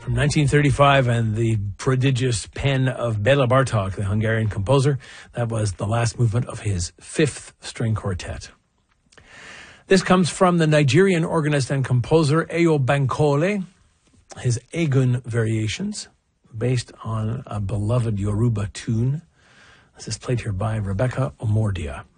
From 1935 and the prodigious pen of Béla Bartók, the Hungarian composer. That was the last movement of his fifth string quartet. This comes from the Nigerian organist and composer Eyo Bankole, his Egun Variations, based on a beloved Yoruba tune. This is played here by Rebecca Omordia.